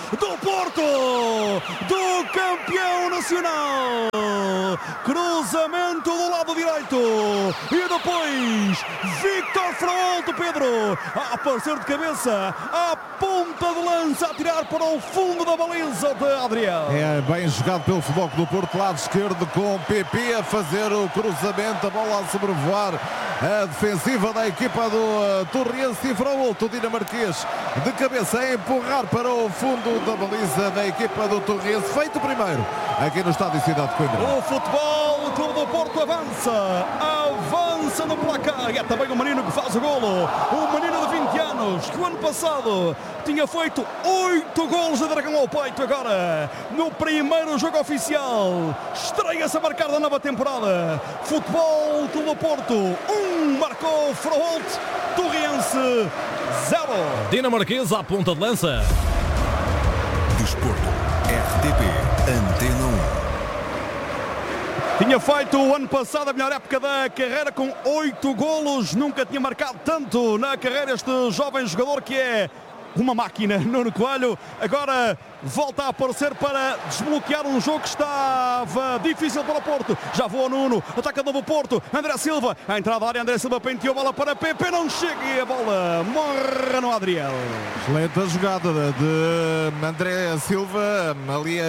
do Porto, do campeão nacional. Cruzamento do lado direito e depois Vítor Fraolto, Pedro, a aparecer de cabeça, a ponta de lança a tirar para o fundo da baliza de Adriel. É bem jogado pelo Futebol Clube do Porto, lado esquerdo, com PP a fazer o cruzamento, a bola a sobrevoar a defensiva da equipa do Torrense, e Fraolto, o dinamarquês, de cabeça a empurrar para o fundo da baliza da equipa do Torrense, feito primeiro aqui no estádio Cidade de Coimbra. O Futebol Clube do Porto avança no placar, e é também o menino que faz o golo, o menino de 20 anos, que o ano passado tinha feito 8 golos de dragão ao peito. Agora, no primeiro jogo oficial, estreia-se a marcar da nova temporada. Futebol Clube do Porto 1, marcou Fraolto, Torrense 0. Dinamarquês à ponta de lança. Desporto, RTP, Antena 1. Tinha feito o ano passado a melhor época da carreira com 8 golos. Nunca tinha marcado tanto na carreira este jovem jogador, que é uma máquina, Nuno Coelho. Agora volta a aparecer para desbloquear um jogo que estava difícil para o Porto. Já voa Nuno, ataca de novo o Porto. André Silva, a entrada da área, André Silva penteou a bola para PP, não chega e a bola morre no Adriel. Excelente a jogada de André Silva, ali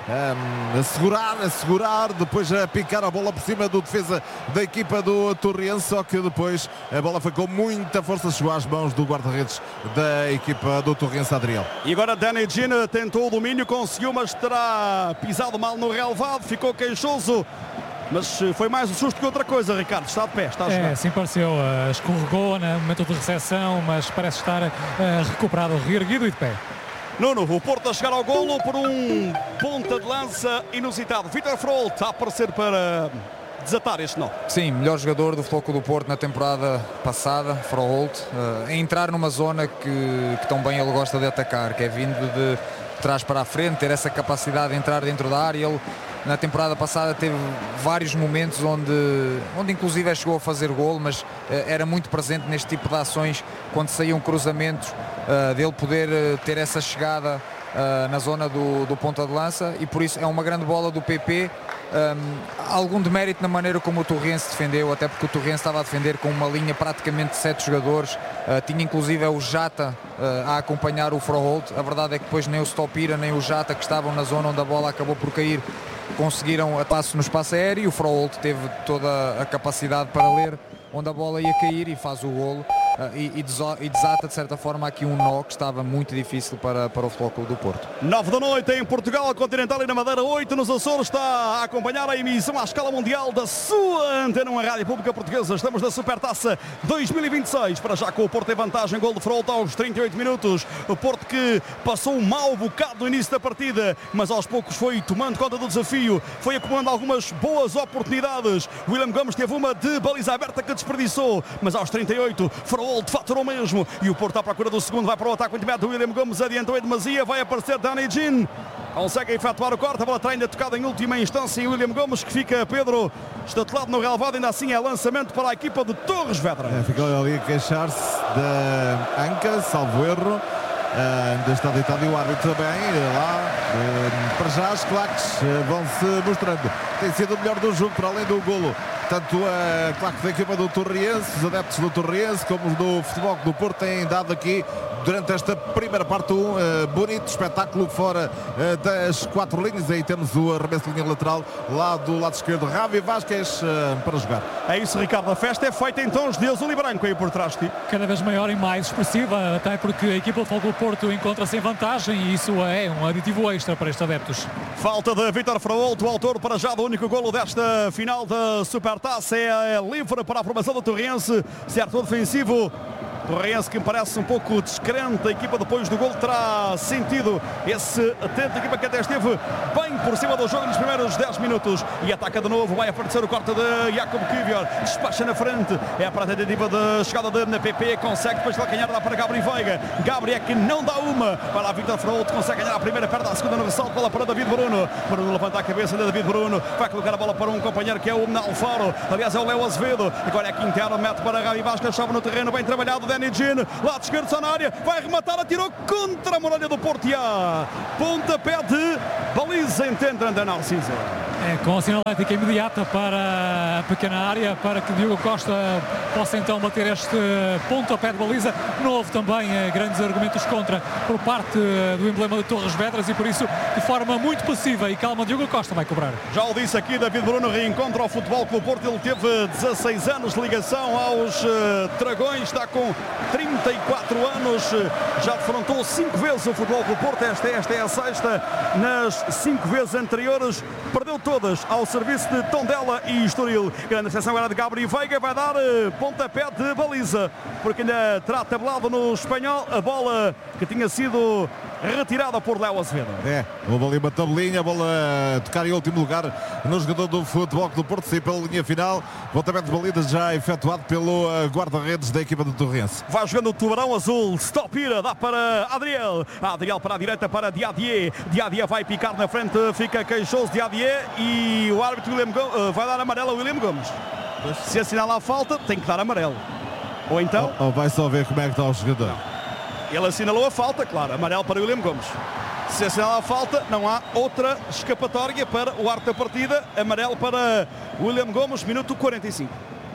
a segurar, depois a picar a bola por cima do defesa da equipa do Torrense, só que depois a bola foi com muita força, chegou às mãos do guarda-redes da equipa do Torrense, Adriel. E agora Danny Gin tentou o domínio, conseguiu, mas terá pisado mal no relevado, ficou queixoso. Mas foi mais um susto que outra coisa, Ricardo. Está de pé, está a jogar. Sim pareceu. Escorregou no momento de recepção, mas parece estar recuperado, reerguido e de pé. Nuno, o Porto a chegar ao golo por um ponta de lança inusitado. Vítor Fraolto a aparecer para desatar este nó. Sim, melhor jogador do Futebol Clube do Porto na temporada passada, Fraolto, a entrar numa zona que tão bem ele gosta de atacar, que é vindo de trás para a frente, ter essa capacidade de entrar dentro da área. Ele na temporada passada teve vários momentos onde inclusive chegou a fazer golo, mas era muito presente neste tipo de ações, quando saíam cruzamentos, dele poder ter essa chegada na zona do ponta de lança, e por isso é uma grande bola do PP. Algum demérito na maneira como o Torrense defendeu, até porque o Torrense estava a defender com uma linha praticamente de 7 jogadores, tinha inclusive o Jata a acompanhar o Fraolto. A verdade é que depois nem o Stopira nem o Jata, que estavam na zona onde a bola acabou por cair, conseguiram a passo no espaço aéreo, e o Fraolto teve toda a capacidade para ler onde a bola ia cair e faz o golo, e desata de certa forma aqui um nó que estava muito difícil para o Futebol Clube do Porto. 9 da noite em Portugal, a Continental e na Madeira, 8 nos Açores. Está a acompanhar a emissão à escala mundial da sua Antena 1, Rádio Pública Portuguesa. Estamos na Supertaça 2026, para já com o Porto em vantagem. Gol de Fraolto aos 38 minutos. O Porto que passou um mau bocado no início da partida, mas aos poucos foi tomando conta do desafio, foi acumulando algumas boas oportunidades. William Gomes teve uma de baliza aberta que desperdiçou, mas aos 38 Fraolto faturou mesmo, e o Porto à procura do segundo, vai para o ataque muito bem do William Gomes, adiantou em demasia, vai aparecer Danny Gin, consegue efetuar o corte, a bola está ainda tocada em última instância em William Gomes, que fica, Pedro, estatelado no relevado. Ainda assim é lançamento para a equipa de Torres Vedras. Ficou ali a queixar-se da anca, salvo erro. Ainda está deitado, e o árbitro também lá. Para já as claques vão-se mostrando. Tem sido o melhor do jogo, para além do golo. Tanto a claque da equipa do Torrense, os adeptos do Torrense, como os do Futebol do Porto, têm dado aqui, durante esta primeira parte, um bonito espetáculo fora das 4 linhas. Aí temos o arremesso de linha lateral lá do lado esquerdo, Ravi Vázquez para jogar. É isso, Ricardo, a festa é feita em tons de azul e branco aí por trás de ti. Cada vez maior e mais expressiva, até porque a equipa do Futebol do Porto encontra-se em vantagem, e isso é um aditivo extra para estes adeptos. Falta de Vítor Fraolto, o autor para já do único golo desta final da Supertaça. É livre para a formação do Torrense, certo defensivo. Torrense que me parece um pouco descrente. A equipa depois do gol terá sentido esse atento. A equipa que até esteve bem por cima do jogo nos primeiros 10 minutos. E ataca de novo. Vai aparecer o corte de Jakub Kivior. Despacha na frente. É para a tentativa de chegada de PP. Consegue depois calcanhar, dá para Gabriel Veiga. Gabriel que não dá uma. Para a Vítor Fraolto. Consegue ganhar a primeira, perde a segunda no ressalto. Bola para David Bruno. Bruno levanta a cabeça de David Bruno. Vai colocar a bola para um companheiro que é o Alfaro. Aliás é o Léo Azevedo. Agora é Quintero. Mete para Ravi Vázquez. Chove no terreno. Bem trabalhado. Danny Jean, lado esquerdo só na área, vai rematar, atirou contra a muralha do Porto e há pontapé de baliza, entende André Narciso. Com a sinalética imediata para a pequena área, para que Diogo Costa possa então bater este pontapé de baliza. Não houve também grandes argumentos contra por parte do emblema de Torres Vedras e por isso de forma muito passiva e calma Diogo Costa vai cobrar. Já o disse aqui David Bruno, reencontra ao Futebol Clube Porto, ele teve 16 anos de ligação aos Dragões, está com 34 anos, já defrontou 5 vezes o Futebol Clube Porto, esta é a sexta, nas 5 vezes anteriores perdeu todas ao serviço de Tondela e Estoril. Grande exceção era de Gabriel Veiga, vai dar pontapé de baliza, porque ainda terá tabelado no espanhol a bola que tinha sido retirada por Léo Azevedo. Houve ali uma tabelinha, a bola a tocar em último lugar no jogador do Futebol Clube do Porto, saiu pela linha final, pontapé de baliza já efetuado pelo guarda-redes da equipa do Torrense. Vai jogando o Tubarão Azul, Stopira, dá para Adriel para a direita para Diadier vai picar na frente, fica queixoso Diadier e o árbitro vai dar amarelo a William Gomes. Se assinalar a falta, tem que dar amarelo. Ou então... Ou vai só ver como é que está o jogador. Ele assinalou a falta, claro, amarelo para William Gomes. Se assinalar a falta, não há outra escapatória para o árbitro da partida. Amarelo para William Gomes, minuto 45.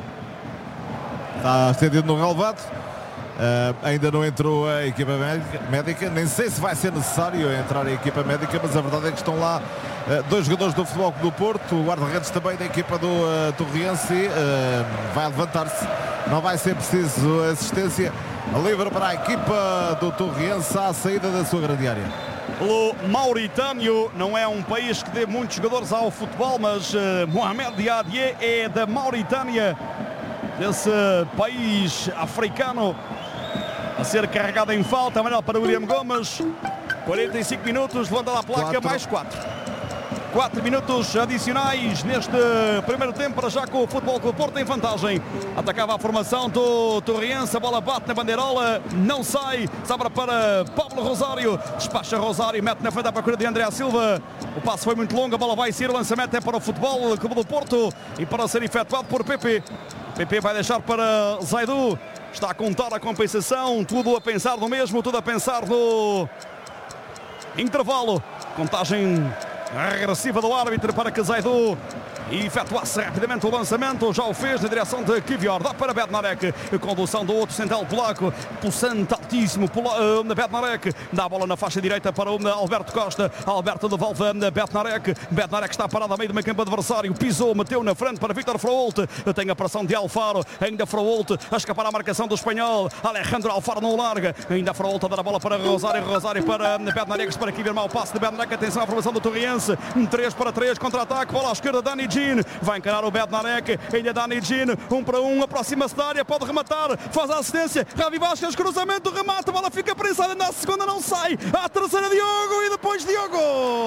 Está estendido no relevado. Ainda não entrou a equipa médica. Nem sei se vai ser necessário entrar a equipa médica, mas a verdade é que estão lá dois jogadores do Futebol Clube do Porto, o guarda-redes também da equipa do Torrense. Vai levantar-se. Não vai ser preciso assistência. Livre para a equipa do Torrense à saída da sua grande área. O Mauritânio não é um país que dê muitos jogadores ao futebol, mas Mohamed Diadier é da Mauritânia, desse país africano, a ser carregado em falta. Amarelo para William Gomes. 45 minutos, levanta a placa, mais 4 minutos adicionais neste primeiro tempo, para já com o Futebol Clube Porto em vantagem. Atacava a formação do Torrense, a bola bate na bandeirola, não sai, sobra para Pablo Rosário, despacha Rosário, mete na frente à procura de André Silva. O passo foi muito longo, a bola vai sair, o lançamento é para o Futebol Clube do Porto e para ser efetuado por PP. PP vai deixar para Zaidu, está a contar a compensação, tudo a pensar no mesmo, tudo a pensar no intervalo. Contagem agressiva do árbitro para que Zaidu efetuasse rapidamente o lançamento, já o fez na direção de Kivior, dá para Bednarek, condução do outro central polaco, pulsante altíssimo, Bednarek, dá a bola na faixa direita para o Alberto Costa, Alberto devolve a Bednarek está parado a meio do meio campo adversário, pisou, meteu na frente para Vítor Froholt, tem a pressão de Alfaro, ainda Froholt a escapar à marcação do espanhol, Alejandro Alfaro não larga, ainda Froholt a dar a bola para Rosário para Bednarek, para Kivior, mau passe de Bednarek, atenção à formação do Torrense, 3-3, contra-ataque, bola à esquerda, Danny Jean, vai encarar o Bednarek, ainda Danny Jean, 1 para 1, aproxima-se da área, pode rematar, faz a assistência, Ravi Vasquez, cruzamento, remata, a bola fica prensada, na segunda não sai, à terceira Diogo e depois Diogo.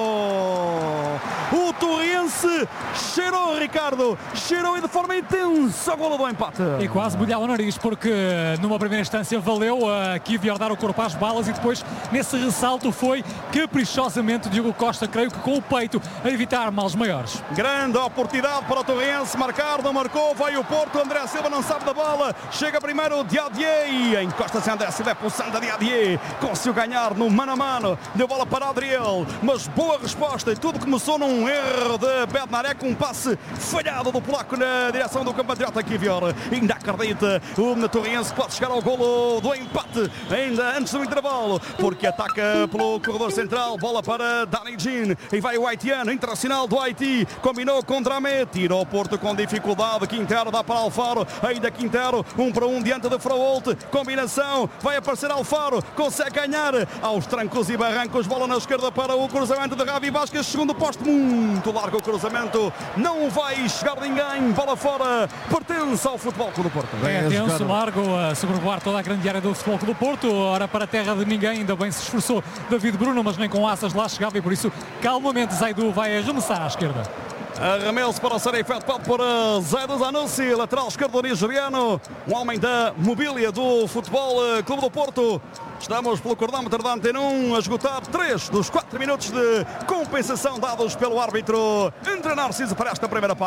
O Torrense cheirou, Ricardo, cheirou e de forma intensa a bola do empate. E quase molhava o nariz, porque numa primeira instância valeu a Kivior dar o corpo às balas e depois nesse ressalto foi caprichosamente Diogo Costa, creio que com o peito, a evitar males maiores. Grande oportunidade para o Torrense marcar, não marcou, vai o Porto, André Silva não sabe da bola, chega primeiro o Diadier e encosta-se André Silva, é pulsando a Diadier, conseguiu ganhar no mano a mano, deu bola para Adriel, mas boa resposta e tudo começou num erro de Bednarek, um passe falhado do polaco na direção do compatriota Kivior, ainda acredita o Torrense pode chegar ao golo do empate, ainda antes do intervalo, porque ataca pelo corredor central, bola para Danny Jean e vai o haitiano, internacional do Haiti, combinou com Dramé, tirou o Porto com dificuldade, Quintero dá para Alfaro, ainda Quintero, 1 para 1 diante de Froholt, combinação, vai aparecer Alfaro, consegue ganhar aos trancos e barrancos, bola na esquerda para o cruzamento de Ravi Vasquez, segundo posto, muito largo o cruzamento, não vai chegar ninguém, bola fora, pertence ao Futebol Clube do Porto. É tenso, largo, a sobrevoar toda a grande área do Futebol Clube do Porto, ora para a terra de ninguém, ainda bem se esforçou David Bruno, mas nem com assas lá chegava e por isso calmamente Zaidu vai arremessar à esquerda. Arremesso para ser efetuado por Zaidu Zanussi, lateral esquerdo nigeriano, um homem da mobília do Futebol Clube do Porto. Estamos pelo cronómetro da Antena 1 a esgotar 3 dos 4 minutos de compensação dados pelo árbitro André Narciso para esta primeira parte.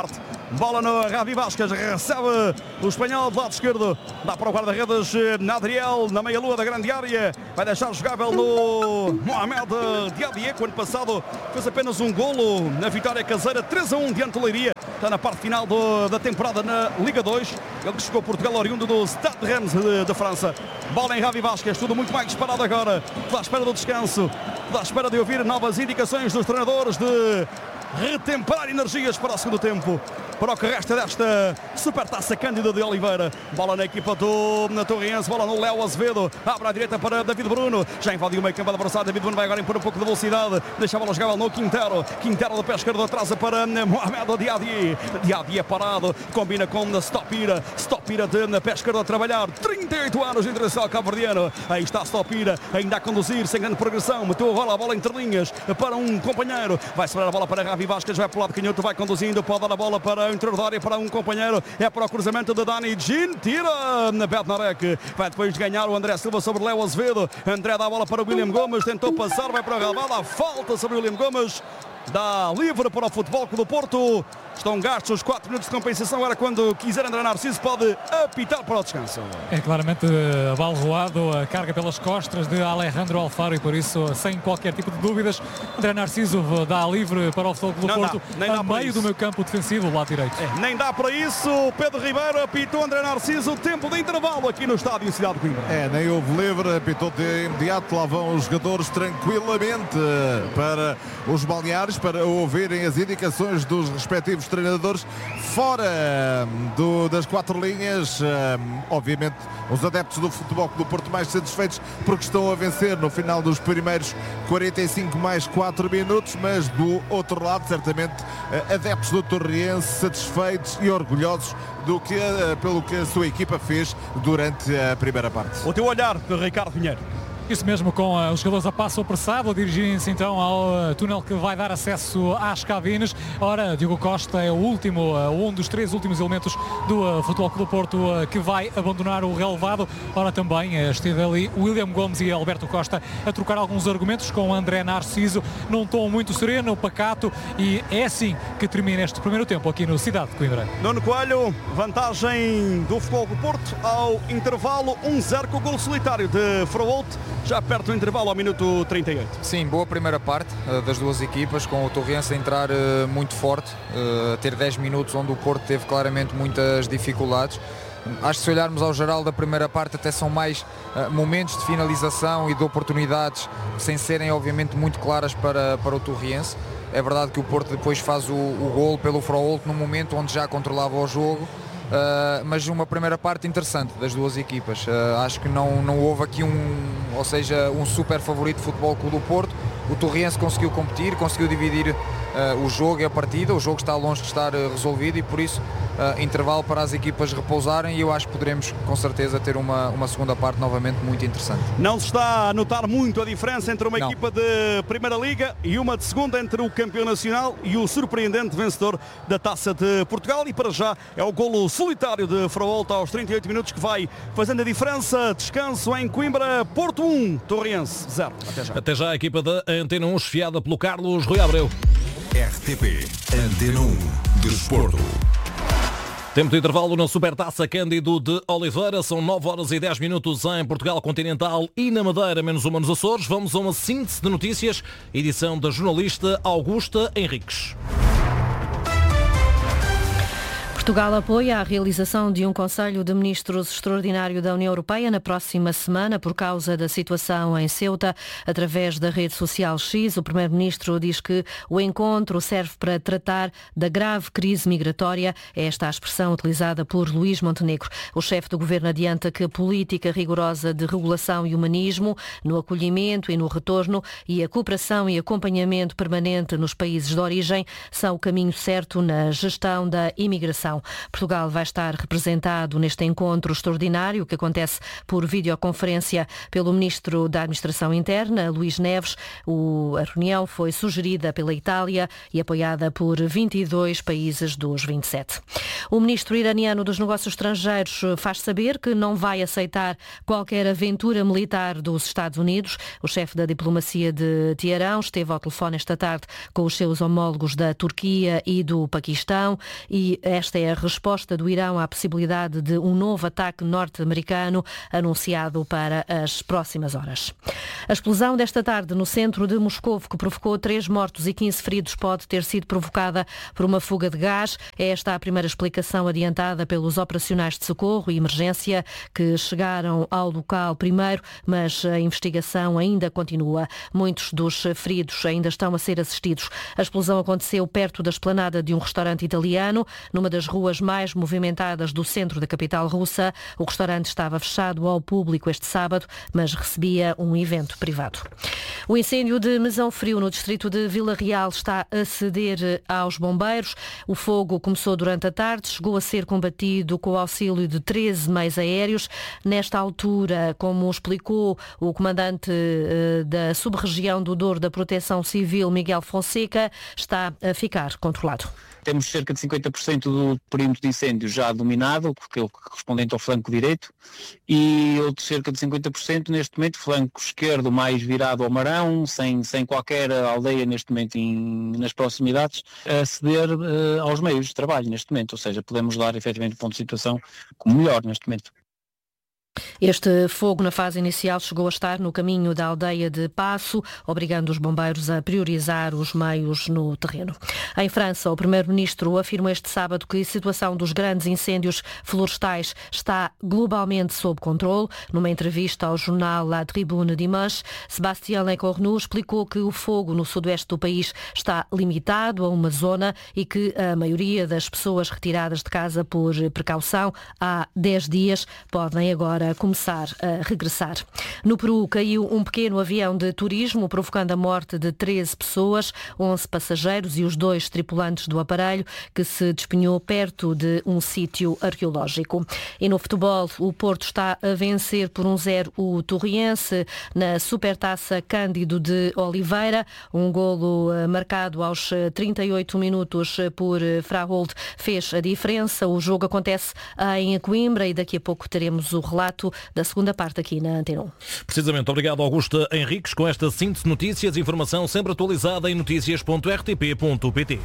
Bola no Ravi Vasquez, recebe o espanhol do lado esquerdo, dá para o guarda-redes Adriel, na meia-lua da grande área, vai deixar jogável no Mohamed Diadie, que o ano passado fez apenas um golo na vitória caseira, 3-1 diante do Leiria, está na parte final da temporada na Liga 2, ele que chegou a Portugal oriundo do Stade de Reims de França. Bola em Ravi Vasquez, tudo muito mais disparado agora, à espera do descanso, à espera de ouvir novas indicações dos treinadores de retemperar energias para o segundo tempo, para o que resta desta Supertaça Cândido de Oliveira. Bola na equipa do Torriense, bola no Léo Azevedo, abre à direita para David Bruno, já invadiu o meio campo adversário. David Bruno vai agora impor um pouco de velocidade, deixa a bola jogar no Quintero do pé esquerdo, atrasa para Mohamed Diadie parado, combina com Stopira de pé esquerdo a trabalhar, 38 anos de internacional cabo-verdiano. Aí está Stopira, ainda a conduzir sem grande progressão, meteu agora a bola entre linhas para um companheiro, vai sobrar a bola para Ravi Vasquez, vai para o lado canhoto, vai conduzindo, pode dar a bola para o interior da área, para um companheiro, é para o cruzamento de Dani Gin, tira na Bednarek, vai depois de ganhar o André Silva sobre Léo Azevedo. André dá a bola para o William Gomes, tentou passar, vai para o relevado, a falta sobre o William Gomes, dá livre para o Futebol Clube do Porto. Estão gastos os 4 minutos de compensação. Agora, quando quiser André Narciso, pode apitar para o descanso. É claramente abalroado, a carga pelas costas de Alejandro Alfaro e por isso, sem qualquer tipo de dúvidas, André Narciso dá livre para o Futebol Clube do Porto, a meio do meio campo defensivo, do lado direito. Nem dá para isso. Pedro Ribeiro apitou André Narciso. Tempo de intervalo aqui no estádio Cidade de Coimbra. Nem houve livre, apitou de imediato. Lá vão os jogadores tranquilamente para os balneares, para ouvirem as indicações dos respectivos treinadores fora das 4 linhas. Obviamente os adeptos do Futebol Clube do Porto mais satisfeitos porque estão a vencer no final dos primeiros 45 mais 4 minutos, mas do outro lado certamente adeptos do Torriense satisfeitos e orgulhosos pelo que a sua equipa fez durante a primeira parte. O teu olhar, Ricardo Pinheiro. Isso mesmo, com os jogadores a passo apressado, dirigirem-se então ao túnel que vai dar acesso às cabines. Ora, Diogo Costa é um dos 3 últimos elementos do Futebol Clube do Porto que vai abandonar o relevado. Ora, também esteve ali William Gomes e Alberto Costa a trocar alguns argumentos com André Narciso, num tom muito sereno, pacato, e é assim que termina este primeiro tempo aqui no Cidade de Coimbra. Nuno Coelho, vantagem do Futebol Clube do Porto ao intervalo, 1-0 com o golo solitário de Froholt, já perto do intervalo ao minuto 38. Sim, boa primeira parte das duas equipas, com o Torriense a entrar muito forte, a ter 10 minutos onde o Porto teve claramente muitas dificuldades. Acho que se olharmos ao geral da primeira parte até são mais momentos de finalização e de oportunidades sem serem obviamente muito claras para o Torriense. É verdade que o Porto depois faz o golo pelo Froholt no momento onde já controlava o jogo. Mas uma primeira parte interessante das duas equipas. Acho que não houve aqui um super favorito de Futebol Clube do Porto. O Torriense conseguiu competir, conseguiu dividir o jogo e a partida. O jogo está longe de estar resolvido e por isso intervalo para as equipas repousarem, e eu acho que poderemos com certeza ter uma segunda parte novamente muito interessante. Não se está a notar muito a diferença entre uma equipa de Primeira Liga e uma de Segunda, entre o campeão nacional e o surpreendente vencedor da Taça de Portugal, e para já é o golo solitário de Froholt aos 38 minutos que vai fazendo a diferença. Descanso em Coimbra, Porto 1, Torriense 0. Até já a equipa da Antena 1, esfiada pelo Carlos Rui Abreu. RTP Antena 1 Desporto. Tempo de intervalo na Supertaça Cândido de Oliveira. São 9 horas e 10 minutos em Portugal Continental e na Madeira, menos uma nos Açores. Vamos a uma síntese de notícias, edição da jornalista Augusta Henriques. Portugal apoia a realização de um Conselho de Ministros extraordinário da União Europeia na próxima semana por causa da situação em Ceuta. Através da rede social X, o Primeiro-Ministro diz que o encontro serve para tratar da grave crise migratória. É esta a expressão utilizada por Luís Montenegro. O chefe do Governo adianta que a política rigorosa de regulação e humanismo no acolhimento e no retorno e a cooperação e acompanhamento permanente nos países de origem são o caminho certo na gestão da imigração. Irão. Portugal vai estar representado neste encontro extraordinário que acontece por videoconferência pelo Ministro da Administração Interna, Luís Neves. A reunião foi sugerida pela Itália e apoiada por 22 países dos 27. O Ministro iraniano dos Negócios Estrangeiros faz saber que não vai aceitar qualquer aventura militar dos Estados Unidos. O chefe da diplomacia de Teherão esteve ao telefone esta tarde com os seus homólogos da Turquia e do Paquistão e esta é a resposta do Irão à possibilidade de um novo ataque norte-americano anunciado para as próximas horas. A explosão desta tarde no centro de Moscovo, que provocou 3 mortos e 15 feridos, pode ter sido provocada por uma fuga de gás. É esta a primeira explicação adiantada pelos operacionais de socorro e emergência que chegaram ao local primeiro, mas a investigação ainda continua. Muitos dos feridos ainda estão a ser assistidos. A explosão aconteceu perto da esplanada de um restaurante italiano, numa das ruas mais movimentadas do centro da capital russa. O restaurante estava fechado ao público este sábado, mas recebia um evento privado. O incêndio de Mesão Frio, no distrito de Vila Real, está a ceder aos bombeiros. O fogo começou durante a tarde, chegou a ser combatido com o auxílio de 13 meios aéreos. Nesta altura, como explicou o comandante da sub-região do Douro da Proteção Civil, Miguel Fonseca, está a ficar controlado. Temos cerca de 50% do perímetro de incêndio já dominado, porque é o correspondente ao flanco direito, e outro cerca de 50% neste momento, flanco esquerdo mais virado ao Marão, sem qualquer aldeia neste momento nas proximidades, a ceder aos meios de trabalho neste momento, ou seja, podemos dar efetivamente o ponto de situação como melhor neste momento. Este fogo na fase inicial chegou a estar no caminho da aldeia de Passo, obrigando os bombeiros a priorizar os meios no terreno. Em França, o primeiro-ministro afirmou este sábado que a situação dos grandes incêndios florestais está globalmente sob controle. Numa entrevista ao jornal La Tribune Dimanche, Sébastien Lecornu explicou que o fogo no sudoeste do país está limitado a uma zona e que a maioria das pessoas retiradas de casa por precaução há 10 dias podem agora começar a regressar. No Peru caiu um pequeno avião de turismo, provocando a morte de 13 pessoas, 11 passageiros e os 2 tripulantes do aparelho, que se despenhou perto de um sítio arqueológico. E no futebol, o Porto está a vencer por 1-0 o Torriense na Supertaça Cândido de Oliveira. Um golo marcado aos 38 minutos por Fragold fez a diferença. O jogo acontece em Coimbra e daqui a pouco teremos o relato da segunda parte aqui na Antena 1. Precisamente, obrigado Augusta Henriques com esta síntese de notícias, informação sempre atualizada em noticias.rtp.pt.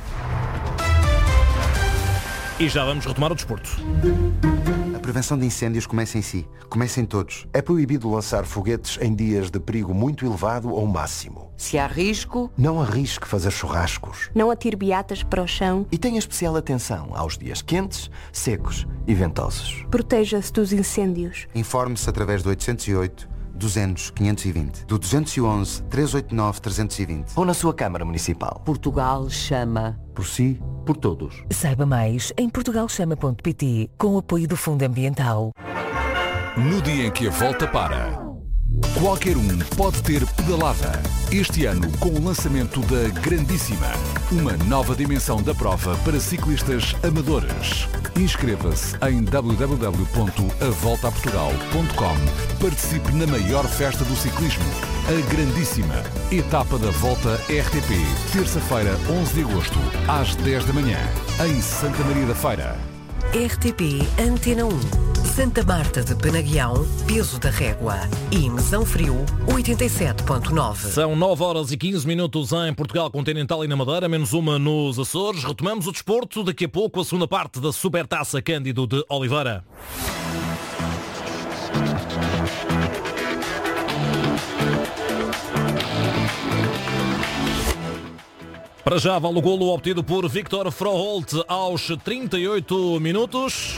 E já vamos retomar o desporto. A prevenção de incêndios começa em si, começa em todos. É proibido lançar foguetes em dias de perigo muito elevado ou máximo. Se há risco, não arrisque fazer churrascos. Não atire beatas para o chão. E tenha especial atenção aos dias quentes, secos e ventosos. Proteja-se dos incêndios. Informe-se através do 808 200 520, do 211 389 320 ou na sua Câmara Municipal. Portugal chama. Por si, por todos. Saiba mais em portugalchama.pt, com o apoio do Fundo Ambiental. No dia em que a volta para, qualquer um pode ter pedalada. Este ano, com o lançamento da Grandíssima, uma nova dimensão da prova para ciclistas amadores. Inscreva-se em www.avoltaportugal.com. Participe na maior festa do ciclismo, a Grandíssima. Etapa da Volta RTP, terça-feira, 11 de agosto, às 10 da manhã, em Santa Maria da Feira. RTP Antena 1. Santa Marta de Penaguião, Peso da Régua e Mesão Frio, 87.9. São 9h15 em Portugal Continental e na Madeira, -1 nos Açores. Retomamos o desporto, daqui a pouco a segunda parte da Supertaça Cândido de Oliveira. Para já vale o golo obtido por Victor Froholt aos 38 minutos.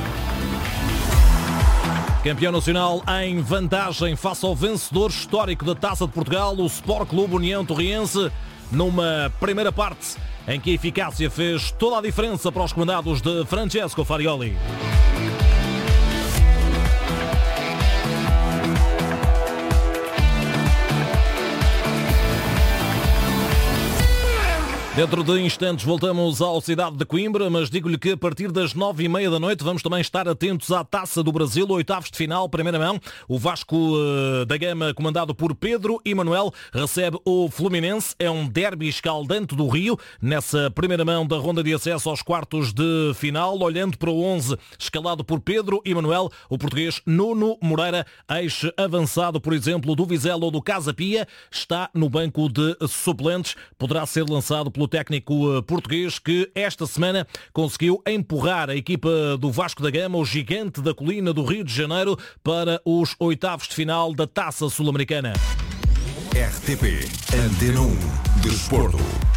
Campeão nacional em vantagem face ao vencedor histórico da Taça de Portugal, o Sport Clube União Torriense, numa primeira parte em que a eficácia fez toda a diferença para os comandados de Francesco Farioli. Dentro de instantes voltamos à cidade de Coimbra, mas digo-lhe que a partir das 9h30 da noite vamos também estar atentos à Taça do Brasil, oitavos de final, primeira mão. O Vasco da Gama, comandado por Pedro Emanuel, recebe o Fluminense. É um derby escaldante do Rio, nessa primeira mão da ronda de acesso aos quartos de final. Olhando para o 11 escalado por Pedro Emanuel, o português Nuno Moreira, ex-avançado, por exemplo, do Vizela ou do Casa Pia, está no banco de suplentes. Poderá ser lançado pelo técnico português que esta semana conseguiu empurrar a equipa do Vasco da Gama, o gigante da colina do Rio de Janeiro, para os oitavos de final da Taça Sul-Americana. RTP Antena 1 Desporto.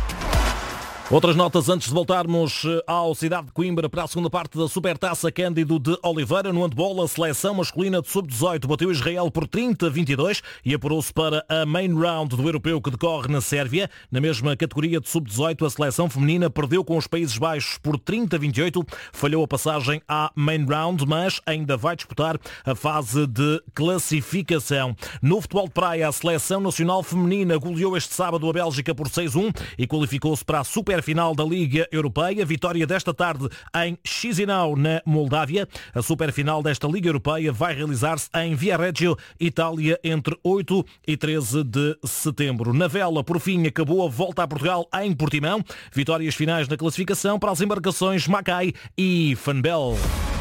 Outras notas antes de voltarmos ao Cidade de Coimbra para a segunda parte da Supertaça Cândido de Oliveira. No handball, a seleção masculina de sub-18 bateu Israel por 30-22 e apurou-se para a main round do europeu que decorre na Sérvia. Na mesma categoria de sub-18, a seleção feminina perdeu com os Países Baixos por 30-28, falhou a passagem à main round, mas ainda vai disputar a fase de classificação. No futebol de praia, a seleção nacional feminina goleou este sábado a Bélgica por 6-1 e qualificou-se para a superfinal da Liga Europeia. Vitória desta tarde em Chisinau, na Moldávia. A superfinal desta Liga Europeia vai realizar-se em Viareggio, Itália, entre 8 e 13 de setembro. Na vela, por fim, acabou a volta a Portugal em Portimão. Vitórias finais na classificação para as embarcações Mackay e Fanbel.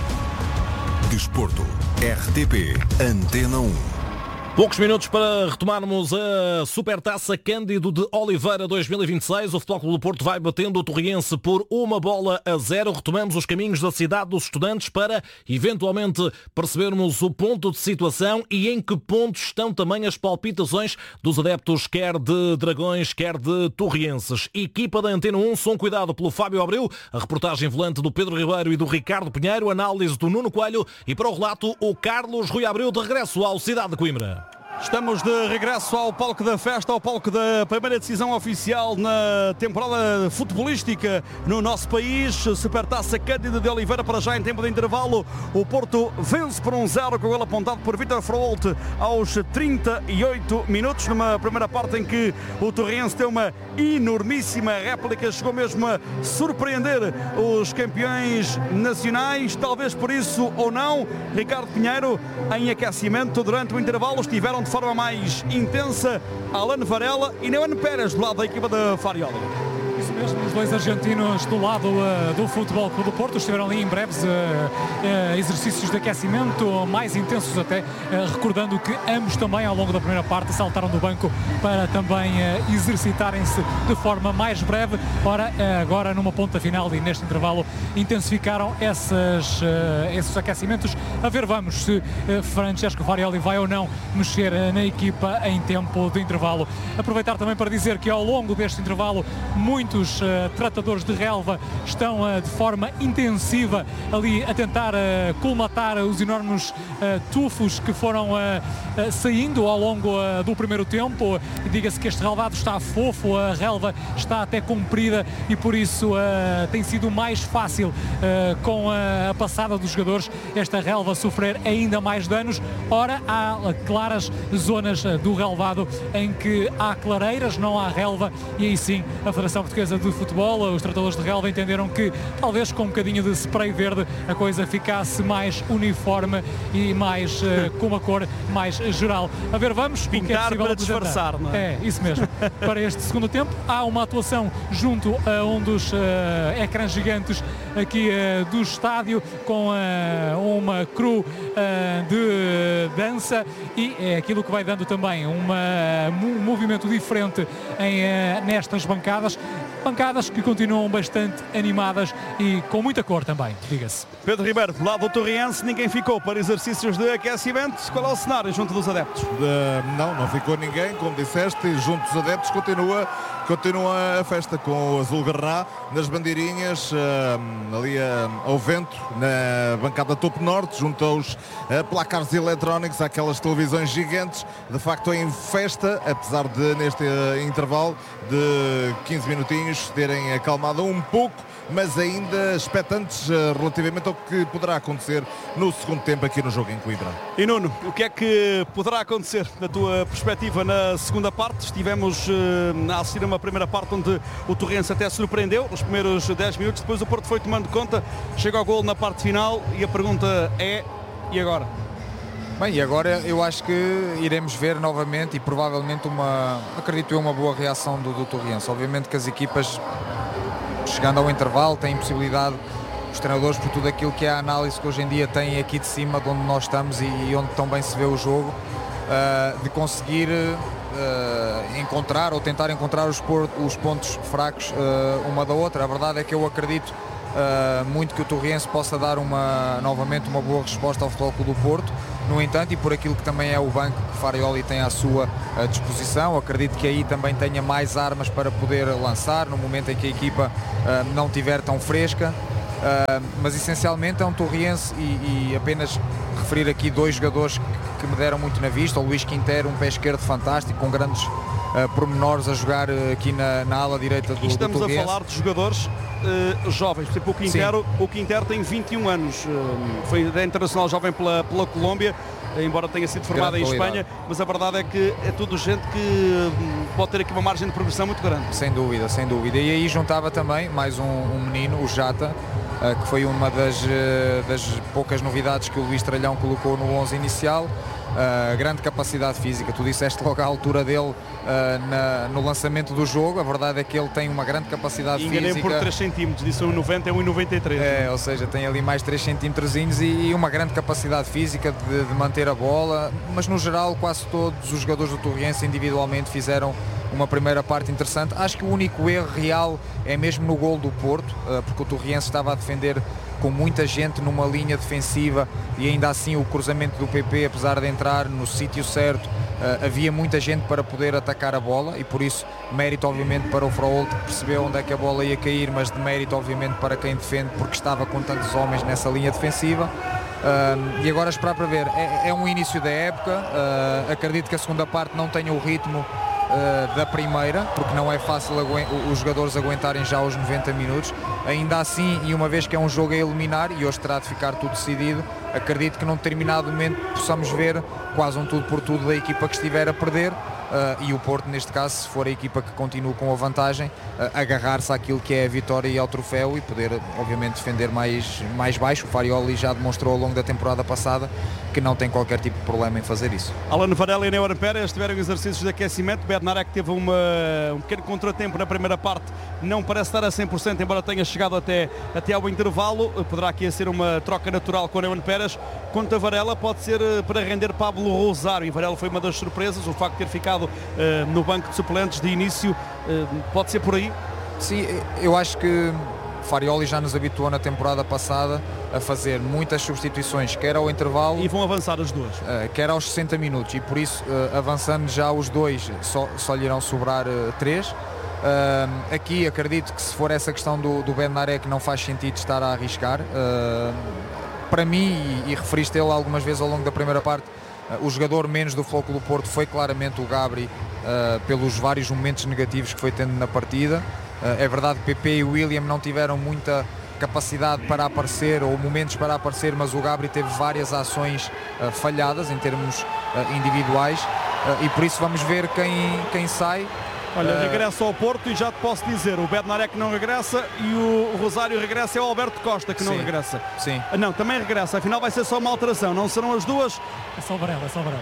Desporto. RTP Antena 1. Poucos minutos para retomarmos a Supertaça Cândido de Oliveira 2026. O Futebol Clube do Porto vai batendo o Torriense por 1-0. Retomamos os caminhos da cidade dos estudantes para, eventualmente, percebermos o ponto de situação e em que ponto estão também as palpitações dos adeptos, quer de Dragões, quer de Torrienses. Equipa da Antena 1, som cuidado pelo Fábio Abreu, a reportagem volante do Pedro Ribeiro e do Ricardo Pinheiro, análise do Nuno Coelho e para o relato o Carlos Rui Abreu, de regresso ao Cidade de Coimbra. Estamos de regresso ao palco da festa, ao palco da primeira decisão oficial na temporada futebolística no nosso país. Supertaça Cândido de Oliveira, para já em tempo de intervalo. O Porto vence por 1-0 com o gol apontado por Vítor Froholt aos 38 minutos, numa primeira parte em que o Torriense tem uma enormíssima réplica, chegou mesmo a surpreender os campeões nacionais, talvez por isso ou não. Ricardo Pinheiro, em aquecimento durante o intervalo, estiveram de forma mais intensa Alan Varela e Neuan Pérez do lado da equipa da Farioli. Isso mesmo, os dois argentinos do lado do Futebol Clube do Porto estiveram ali em breves exercícios de aquecimento, mais intensos até, recordando que ambos também ao longo da primeira parte saltaram do banco para também exercitarem-se de forma mais breve. Ora, agora numa ponta final e neste intervalo intensificaram esses aquecimentos. A ver, vamos se Francesco Farioli vai ou não mexer na equipa em tempo de intervalo. Aproveitar também para dizer que ao longo deste intervalo muitos tratadores de relva estão de forma intensiva ali a tentar colmatar os enormes tufos que foram saindo ao longo do primeiro tempo. Diga-se que este relvado está fofo, a relva está até comprida e por isso tem sido mais fácil com a passada dos jogadores esta relva sofrer ainda mais danos. Ora, há claras zonas do relvado em que há clareiras, não há relva, e aí sim a Federação Portuguesa de Futebol, os tratadores de relva entenderam que talvez com um bocadinho de spray verde a coisa ficasse mais uniforme e mais com uma cor mais geral. A ver, vamos pintar para disfarçar, não é? É, isso mesmo. Para este segundo tempo há uma atuação junto a um dos ecrãs gigantes aqui do estádio com uma crew de dança e é aquilo que vai dando também um movimento diferente nestas bancadas que continuam bastante animadas e com muita cor também, diga-se. Pedro Ribeiro, do lado do Torriense, ninguém ficou para exercícios de aquecimento. Qual é o cenário junto dos adeptos? Não ficou ninguém, como disseste, e junto dos adeptos continua a festa com o azul garrá nas bandeirinhas, ali ao vento, na bancada topo norte, junto aos placares eletrónicos, aquelas televisões gigantes, de facto em festa, apesar de neste intervalo de 15 minutinhos terem acalmado um pouco mas ainda expectantes relativamente ao que poderá acontecer no segundo tempo aqui no jogo em Coimbra. E Nuno, o que é que poderá acontecer na tua perspectiva na segunda parte? Estivemos a assistir a uma primeira parte onde o Torrense até surpreendeu nos primeiros 10 minutos, depois o Porto foi tomando conta, chega ao golo na parte final e a pergunta é: e agora? Bem, e agora eu acho que iremos ver novamente e provavelmente acredito eu, uma boa reação do Torrense. Obviamente que as equipas, chegando ao intervalo, têm possibilidade, os treinadores, por tudo aquilo que é a análise que hoje em dia têm aqui de cima de onde nós estamos e onde tão bem se vê o jogo, de conseguir encontrar ou tentar encontrar os pontos fracos uma da outra. A verdade é que eu acredito muito que o Torrense possa dar novamente uma boa resposta ao Futebol Clube do Porto. No entanto, e por aquilo que também é o banco que Farioli tem à sua disposição, acredito que aí também tenha mais armas para poder lançar no momento em que a equipa não estiver tão fresca. Mas essencialmente é um Torrense e apenas referir aqui 2 jogadores que me deram muito na vista: o Luís Quintero, um pé esquerdo fantástico, com grandes pormenores a jogar aqui na ala direita do Torrense. Estamos a falar de jogadores jovens, por exemplo o Quintero tem 21 anos, foi internacional jovem pela Colômbia, embora tenha sido formado em Espanha, mas a verdade é que é tudo gente que pode ter aqui uma margem de progressão muito grande. Sem dúvida, sem dúvida. E aí juntava também mais um menino, o Jata, que foi uma das poucas novidades que o Luís Tralhão colocou no 11 inicial. Grande capacidade física, tu disseste logo a altura dele no lançamento do jogo. A verdade é que ele tem uma grande capacidade física. Enganei por 3 cm, disse 1,90 é 1,93. Ou seja, tem ali mais 3 centímetrozinhos e uma grande capacidade física de manter a bola, mas no geral quase todos os jogadores do Torrense individualmente fizeram uma primeira parte interessante. Acho que o único erro real é mesmo no golo do Porto, porque o Torrense estava a defender com muita gente numa linha defensiva e ainda assim o cruzamento do PP, apesar de entrar no sítio certo, havia muita gente para poder atacar a bola e por isso mérito obviamente para o Fraolt, que percebeu onde é que a bola ia cair, mas de mérito obviamente para quem defende, porque estava com tantos homens nessa linha defensiva. E agora esperar para ver, é um início da época, acredito que a segunda parte não tenha o ritmo da primeira, porque não é fácil os jogadores aguentarem já os 90 minutos. Ainda assim, e uma vez que é um jogo a eliminar e hoje terá de ficar tudo decidido, acredito que num determinado momento possamos ver quase um tudo por tudo da equipa que estiver a perder, e o Porto, neste caso, se for a equipa que continua com a vantagem, agarrar-se àquilo que é a vitória e ao troféu e poder obviamente defender mais baixo. O Farioli já demonstrou ao longo da temporada passada que não tem qualquer tipo de problema em fazer isso. Alan Varela e Neuer Pérez tiveram exercícios de aquecimento. Bednarek teve um pequeno contratempo na primeira parte, não parece estar a 100%, embora tenha chegado até ao intervalo. Poderá aqui ser uma troca natural com o Neuer Pérez. Quanto a Varela, pode ser para render Pablo Rosário, e Varela foi uma das surpresas, o facto de ter ficado no banco de suplentes de início, pode ser por aí? Sim, eu acho que Farioli já nos habituou na temporada passada a fazer muitas substituições, quer ao intervalo... E vão avançar as duas. Quer aos 60 minutos, e por isso, avançando já os dois, só lhe irão sobrar 3. Aqui acredito que se for essa questão do Bednarek, não faz sentido estar a arriscar. Para mim, e referiste ele algumas vezes ao longo da primeira parte, o jogador menos do Futebol Clube do Porto foi claramente o Gabri, pelos vários momentos negativos que foi tendo na partida. É verdade que PP e William não tiveram muita capacidade para aparecer ou momentos para aparecer, mas o Gabri teve várias ações falhadas em termos individuais, e por isso vamos ver quem sai. Olha, regressa ao Porto e já te posso dizer, o Bednarek não regressa e o Rosário regressa, é o Alberto Costa que não regressa. Sim. Não, também regressa, afinal vai ser só uma alteração, não serão as duas. É só o Varela.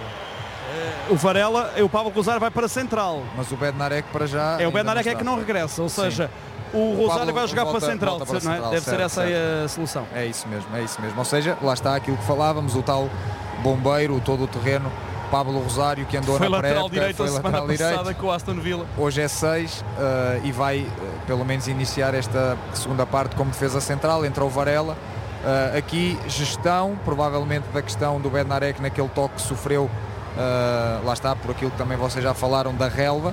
O Varela e o Pablo Rosário vai para a central. Mas o Bednarek para já... É o Bednarek é que não regressa, ou seja, o Rosário vai jogar para a central, não é? Central, deve ser essa a solução. É isso mesmo. Ou seja, lá está aquilo que falávamos, o tal bombeiro, todo o terreno, Pablo Rosário, que andou na pré-época, foi lateral direito com o Aston Villa. Hoje é 6 e vai pelo menos iniciar esta segunda parte como defesa central. Entra o Varela. Aqui gestão, provavelmente, da questão do Bednarek naquele toque que sofreu, lá está, por aquilo que também vocês já falaram, da relva.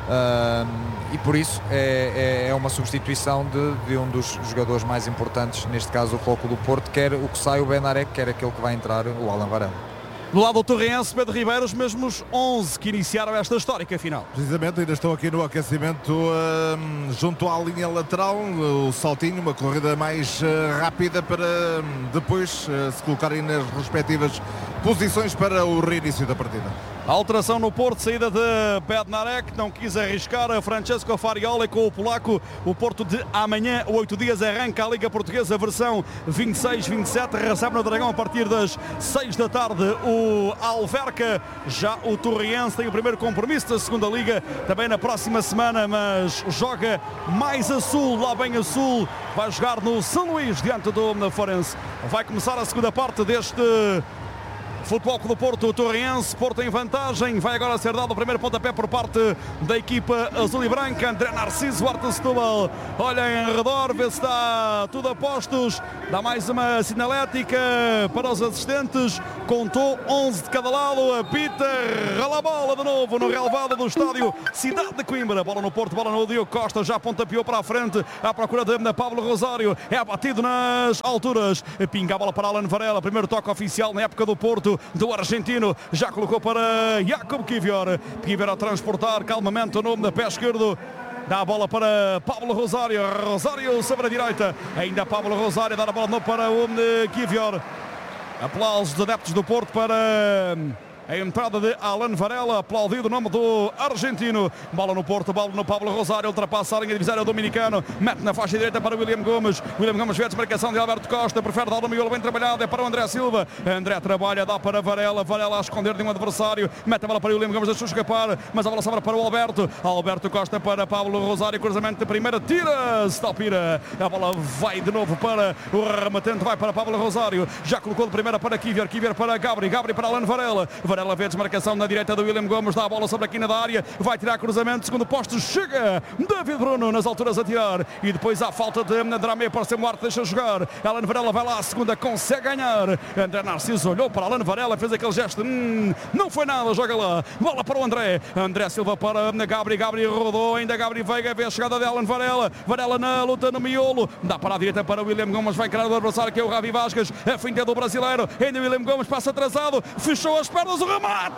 E por isso é uma substituição de um dos jogadores mais importantes, neste caso o Futebol Clube do Porto, quer o que sai o Bednarek, quer aquele que vai entrar o Alan Varela. Do lado do Torrense, Pedro Ribeiro, os mesmos 11 que iniciaram esta histórica final. Precisamente, ainda estão aqui no aquecimento junto à linha lateral, o saltinho, uma corrida mais rápida para depois se colocarem nas respectivas posições para o reinício da partida. A alteração no Porto, saída de Bednarek, não quis arriscar a Francesco Farioli com o polaco. O Porto de amanhã, 8 dias, arranca a Liga Portuguesa, versão 26-27, recebe no Dragão a partir das 6 da tarde o Alverca. Já o Torriense tem o primeiro compromisso da segunda Liga, também na próxima semana, mas joga mais a sul, lá bem a sul, vai jogar no São Luís, diante do Forense. Vai começar a segunda parte deste Futebol Clube do Porto, o Torriense, Porto em vantagem, vai agora ser dado o primeiro pontapé por parte da equipa azul e branca. André Narciso, Horta de Setúbal, olha em redor, vê se está tudo a postos, dá mais uma sinalética para os assistentes, contou 11 de cada lado, apita, rola a bola de novo no relevado do estádio Cidade de Coimbra, bola no Porto, bola no Diogo Costa, já pontapeou para a frente, à procura de Pablo Rosário, é abatido nas alturas, pinga a bola para Alan Varela, primeiro toque oficial na época do Porto, do argentino, já colocou para Jakub Kivior a transportar calmamente o nome da pé esquerdo, dá a bola para Pablo Rosário, Rosário sobre a direita, ainda Pablo Rosário, dá a bola de novo para o Kivior. Aplausos dos adeptos do Porto para a entrada de Alan Varela, aplaudido o nome do argentino. Bola no Porto, bola no Pablo Rosário, ultrapassa a linha divisória dominicano, mete na faixa direita para William Gomes. William Gomes vê a desmarcação de Alberto Costa, prefere dar o miolo bem trabalhado, é para o André Silva. André trabalha, dá para Varela, Varela a esconder de um adversário, mete a bola para William Gomes, deixou escapar, mas a bola sobra para o Alberto. Alberto Costa para Pablo Rosário, cruzamento de primeira, tira, Stopira. A bola vai de novo para o rematente, vai para Pablo Rosário, já colocou de primeira para Kivior, Kivior para Gabri, Gabri para Alan Varela. Varela vê a desmarcação na direita do William Gomes, dá a bola sobre a quina da área, vai tirar cruzamento, segundo posto, chega David Bruno nas alturas a tirar, e depois há falta de Dramé, para ser Muarte, deixa jogar, Alan Varela vai lá, a segunda consegue ganhar, André Narciso olhou para Alan Varela, fez aquele gesto, não foi nada, joga lá, bola para o André, André Silva para Gabri, Gabri rodou, ainda Gabri Veiga, vê a chegada de Alan Varela, Varela na luta no miolo, dá para a direita para o William Gomes, vai criar o adversário que é o Ravi Vasquez, a finta do brasileiro, ainda William Gomes passa atrasado, fechou as pernas, o remate,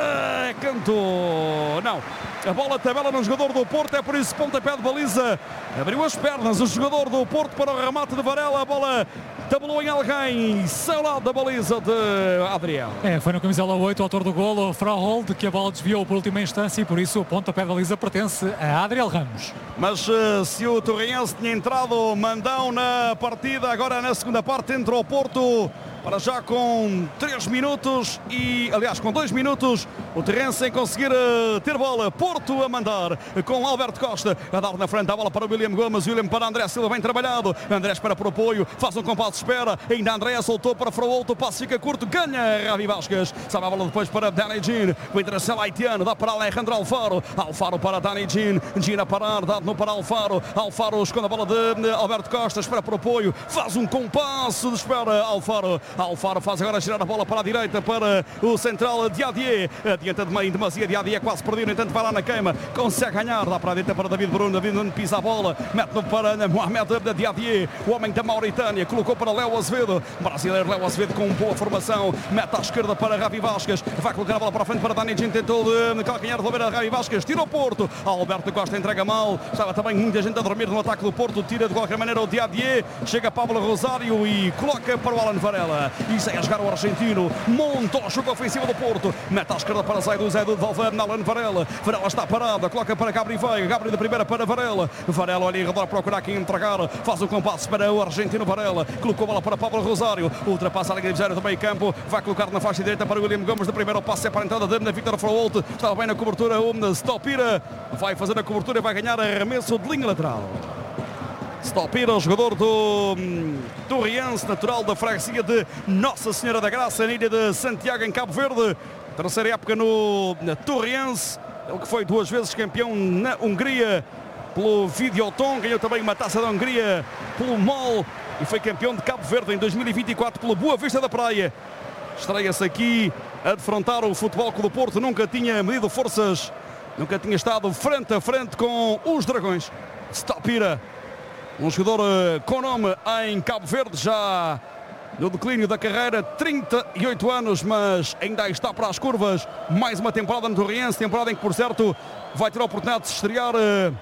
cantou, não, a bola tabela no jogador do Porto, é por isso pontapé de baliza, abriu as pernas o jogador do Porto para o remate de Varela, a bola tabelou em alguém, seu lado da baliza de Adriel. Foi no camisola 8 o autor do golo, Froholt, que a bola desviou por última instância e por isso o pontapé de baliza pertence a Adriel Ramos. Mas se o Torriense tinha entrado mandão na partida, agora na segunda parte entra o Porto, para já com 3 minutos e, aliás, com 2 minutos, o Torriense sem conseguir ter bola. Porto a mandar com Alberto Costa, a dar na frente a bola para o William Gomes, William para André Silva, bem trabalhado, André espera por apoio, faz um compasso de espera, ainda André soltou para Froholt, o passo fica curto, ganha Ravi Vasquez, sabe a bola depois para Danny Jean, o internacional haitiano, dá para Alejandro Alfaro, Alfaro para Danny Jean, Jean a parar, dá no para Alfaro, Alfaro esconde a bola de Alberto Costa, espera por apoio, faz um compasso de espera, Alfaro faz agora girar a bola para a direita para o central Diadier, adianta de meio em demasia, Diadier quase perdido, no entanto vai lá na queima, consegue ganhar, dá para a direita para David Bruno, David Bruno pisa a bola, mete-no para Mohamed Diadier, o homem da Mauritânia, colocou para Léo Azevedo, brasileiro Léo Azevedo com boa formação, mete à esquerda para Ravi Vasquez, vai colocar a bola para a frente para Dani Jean, tentou de calcanhar devolver a Ravi Vasquez, tira o Porto, Alberto Costa entrega mal, estava também muita gente a dormir no ataque do Porto, tira de qualquer maneira o Diadier, chega Pablo Rosário e coloca para o Alan Varela, e sai a jogar o argentino, monta o jogo ofensivo do Porto, mete à esquerda para Zaidu devolve na Alan Varela, Varela está parada, coloca para Gabri Veiga, Gabri de primeira para Varela, Varela olha em redor, procurar quem entregar, faz o compasso para o argentino Varela, colocou a bola para Pablo Rosário, ultrapassa a linha divisória do meio campo, vai colocar na faixa direita para o William Gomes, de primeiro passo é para a entrada de Victor Froholt, estava bem na cobertura, Stopira vai fazer a cobertura e vai ganhar arremesso de linha lateral. Stopira, o jogador do Torriense, natural da freguesia de Nossa Senhora da Graça, na ilha de Santiago, em Cabo Verde. Terceira época no Torriense, ele que foi 2 vezes campeão na Hungria pelo Videoton, ganhou também uma taça da Hungria pelo MOL e foi campeão de Cabo Verde em 2024 pelo Boa Vista da Praia. Estreia-se aqui a defrontar o Futebol Clube do Porto, nunca tinha medido forças, nunca tinha estado frente a frente com os Dragões. Stopira, um jogador com nome em Cabo Verde, já no declínio da carreira, 38 anos, mas ainda está para as curvas. Mais uma temporada no Torriense, temporada em que, por certo, vai ter a oportunidade de se estrear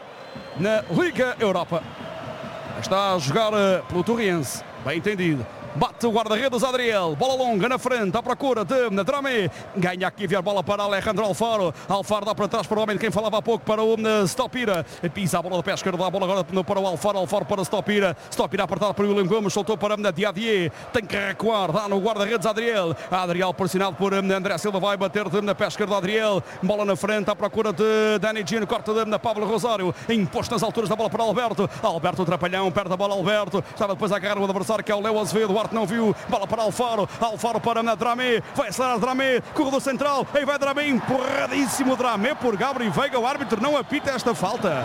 na Liga Europa. Está a jogar pelo Torriense, bem entendido. Bate o guarda-redes Adriel, bola longa na frente, à procura de Dramé, ganha aqui a bola para Alejandro Alfaro, Alfaro dá para trás para o homem de quem falava há pouco, para o Stopira, pisa a bola do pé esquerdo, a bola agora para o Alfaro para Stopira, Stopira apertado para o William Gomes, soltou para Diadier, tem que recuar, dá no guarda-redes Adriel pressionado por André Silva, vai bater na pé esquerdo Adriel, bola na frente, à procura de Dani Gino, corta de Pablo Rosário, imposto nas alturas da bola para Alberto Trapalhão, perde a bola Alberto, estava depois a agarrar o adversário que é o Léo Azevedo, não viu, bola para Alfaro para Dramé, vai acelerar Dramé, corredor central, aí vai Dramé, empurradíssimo Dramé por Gabriel Veiga, o árbitro não apita esta falta.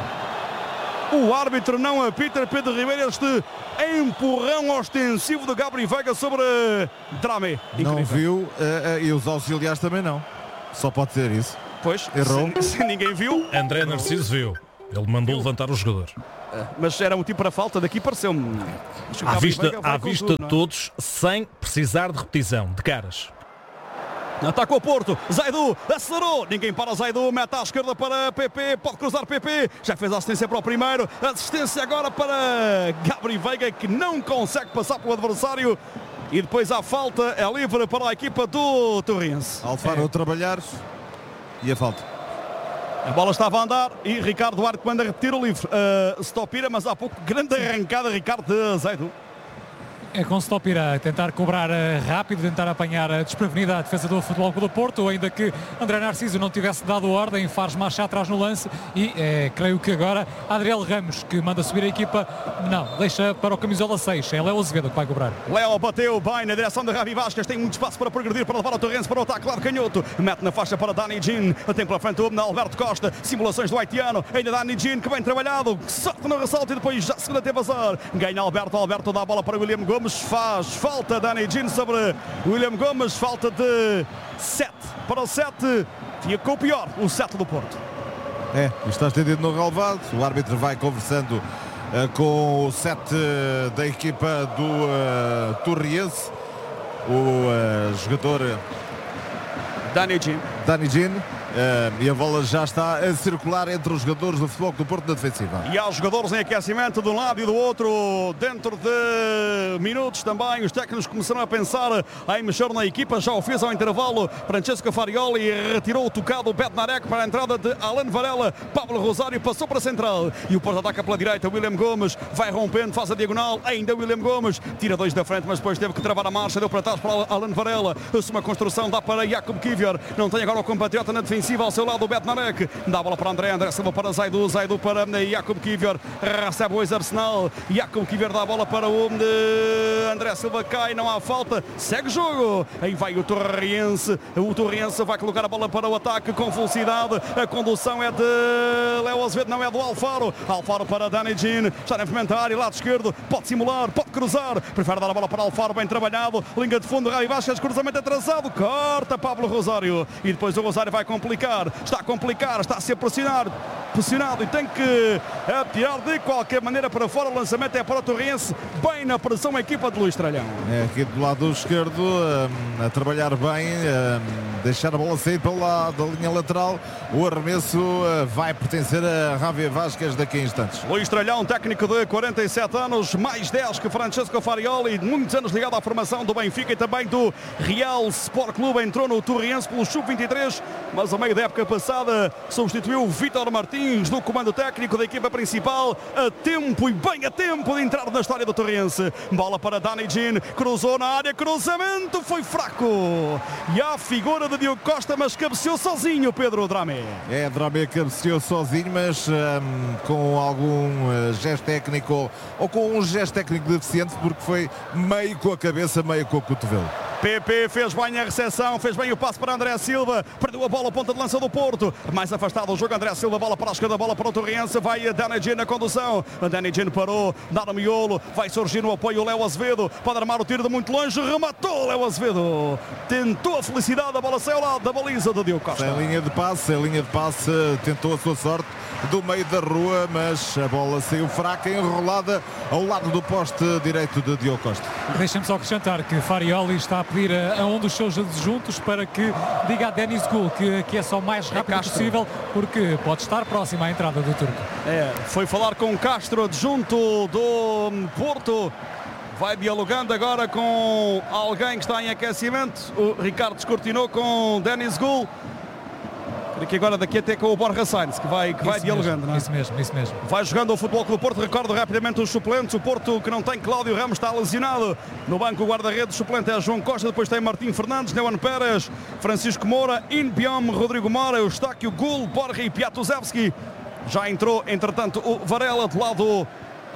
O árbitro não apita, Pedro Ribeiro, este empurrão ostensivo de Gabriel Veiga sobre Dramé. Não viu, e os auxiliares também não. Só pode ser isso. Pois, errou. Se ninguém viu. André Narciso viu. Ele mandou levantar o jogador. Mas era um tipo para falta, daqui pareceu-me. À vista de todos, sem precisar de repetição, de caras. Atacou o Porto, Zaidu acelerou, ninguém para Zaidu, mete à esquerda para PP, pode cruzar PP, já fez a assistência para o primeiro, assistência agora para Gabriel Veiga, que não consegue passar pelo adversário, e depois a falta é livre para a equipa do Torriense. Alfaro a trabalhar e a falta. A bola estava a andar e Ricardo Duarte manda repetir o livre. Stopira, mas há pouco grande arrancada, Ricardo de Zaidu. É com Stopira a tentar cobrar rápido, tentar apanhar desprevenida a defesa do Futebol Clube do Porto, ainda que André Narciso não tivesse dado ordem, faz marcha atrás no lance e creio que agora Adriel Ramos, que manda subir a equipa, não, deixa para o camisola 6, é Léo Azevedo que vai cobrar. Léo bateu bem na direção de Ravi Vasquez, tem muito espaço para progredir, para levar o Torrense para o ataque, claro, canhoto, mete na faixa para Dani Gin, tem pela frente o Alberto Costa, simulações do haitiano, ainda Dani Gin, que bem trabalhado, salta no ressalto e depois já segunda teve azar, ganha Alberto dá a bola para William Gomes, faz falta Dani Gin sobre William Gomes, falta de 7 para o 7, ficou o pior, o 7 do Porto. Está estendido no relevado, o árbitro vai conversando com o 7 da equipa do Torriense, o jogador Dani Gin. E a bola já está a circular entre os jogadores do Futebol Clube do Porto na defensiva. E há os jogadores em aquecimento de um lado e do outro. Dentro de minutos também os técnicos começaram a pensar em mexer na equipa. Já o fez ao intervalo Francesco Farioli, retirou o tocado Bednarek para a entrada de Alan Varela. Pablo Rosário passou para a central e o Porto ataca pela direita. William Gomes vai rompendo, faz a diagonal, ainda William Gomes tira 2 da frente, mas depois teve que travar a marcha, deu para trás para Alan Varela. Uma construção dá para Jakub Kivior, não tem agora o compatriota na defensiva ao seu lado, o Bednarek, dá a bola para André Silva para Zaidu para Jakub Kivior, recebe o ex-Arsenal, Jakub Kivior dá a bola para o André Silva, cai, não há falta, segue o jogo, aí vai o Torriense vai colocar a bola para o ataque com velocidade, a condução é de Léo Azevedo, não é do Alfaro para Dani Gin, está na frente da área, lado esquerdo, pode simular, pode cruzar, prefere dar a bola para Alfaro, bem trabalhado, linha de fundo, Ravi Vasquez, cruzamento atrasado, corta Pablo Rosário, e depois o Rosário vai complicar, está a ser pressionado e tem que atirar de qualquer maneira para fora. O lançamento é para o Torriense, bem na pressão a equipa de Luís Tralhão. Aqui do lado esquerdo a trabalhar bem, deixar a bola sair pelo lado da linha lateral. O arremesso vai pertencer a Javier Vasquez daqui a instantes. Luís Tralhão, técnico de 47 anos, mais 10 que Francesco Farioli, muitos anos ligado à formação do Benfica e também do Real Sport Clube, entrou no Torriense pelo Sub-23, mas a meio da época passada substituiu o Vítor Martins no comando técnico da equipa principal, a tempo e bem a tempo de entrar na história do Torriense. Bola para Dani Gin, cruzou na área, cruzamento foi fraco e a figura de Diogo Costa, mas cabeceou sozinho Pedro Dramé. Dramé cabeceou sozinho, mas com algum gesto técnico ou com um gesto técnico deficiente, porque foi meio com a cabeça, meio com o cotovelo. PP fez bem a recepção, fez bem o passo para André Silva, perdeu a bola, ponta de lança do Porto, mais afastado o jogo, André Silva, bola para a esquerda, bola para o Torriense, vai Danny Gin na condução, Danny Gin parou, dá no miolo, vai surgir no apoio o Léo Azevedo, pode armar o tiro de muito longe, rematou Léo Azevedo, tentou a felicidade, a bola saiu ao lado da baliza do Diogo Costa. Em linha de passe, tentou a sua sorte do meio da rua, mas a bola saiu fraca, enrolada ao lado do poste direito de Diogo Costa. Deixem-me só acrescentar que Farioli está a pedir a um dos seus adjuntos para que diga a Denis Gul que é só o mais rápido possível, porque pode estar próximo à entrada do turco. Foi falar com Castro, adjunto do Porto. Vai dialogando agora com alguém que está em aquecimento. O Ricardo descortinou com Denis Gul. Aqui agora daqui até com o Borja Sainz, que vai dialogando. Mesmo, não é? Isso mesmo. Vai jogando o Futebol Clube do Porto. Recordo rapidamente os suplentes. O Porto, que não tem Cláudio Ramos, está lesionado. No banco o guarda-redes suplente é João Costa. Depois tem Martim Fernandes, Neuan Pérez, Francisco Moura, Inbiom, Rodrigo Mora, Eustáquio, Gul, Borja e Piatuzewski. Já entrou, entretanto, o Varela do lado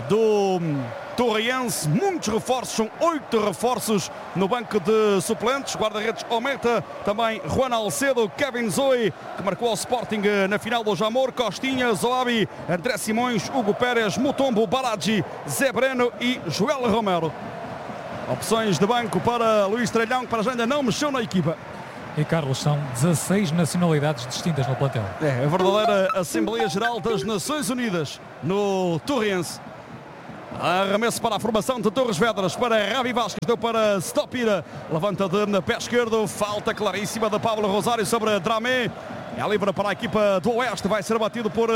do Torriense. Muitos reforços, são 8 reforços no banco de suplentes. Guarda-redes Ometa, também Juan Alcedo, Kevin Zoe, que marcou ao Sporting na final do Jamor, Costinha, Zoabi, André Simões, Hugo Pérez, Mutombo, Baradji, Zé Breno e Joel Romero. Opções de banco para Luís Trelhão, que para já ainda não mexeu na equipa. E Carlos, são 16 nacionalidades distintas no plantel. É a verdadeira Assembleia Geral das Nações Unidas no Torriense. Arremesso para a formação de Torres Vedras, para Ravi Vasquez, deu para Stopira, levanta de pé esquerdo, falta claríssima de Pablo Rosário sobre Dramé, é livre para a equipa do Oeste, vai ser batido por